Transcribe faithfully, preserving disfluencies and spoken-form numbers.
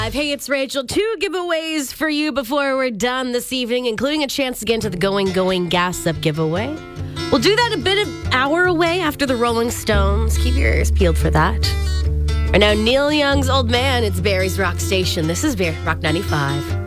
Hey, it's Rachel. Two giveaways for you before we're done this evening, including a chance to get into the Going Going Gas Up giveaway. We'll do that a bit of an hour away after the Rolling Stones. Keep your ears peeled for that. Right now, Neil Young's Old Man. It's Barry's Rock Station. This is Rock ninety-five.